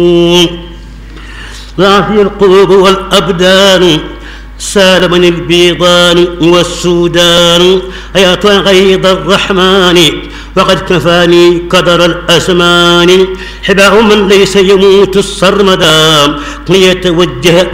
ضعفي القلوب والأبدان سال من البيضان والسودان أيات غيظ الرحمن وقد كفاني قدر الأزمان حباء من ليس يموت الصرمدا ليتوجه